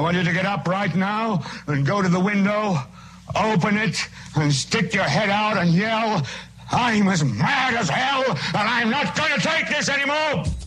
want you to get up right now and go to the window, open it, and stick your head out and yell, I'm as mad as hell, and I'm not going to take this anymore!